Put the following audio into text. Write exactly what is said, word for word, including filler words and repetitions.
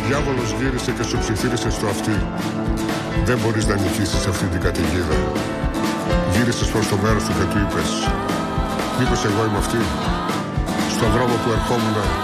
διάβολος γύρισε και σου ψιθύρισε στο αυτί. Δεν μπορείς να νικήσεις αυτή την καταιγίδα. Γύρισες προς το μέρος του και του είπες: μήπως εγώ είμαι αυτή? Στον δρόμο που ερχόμουν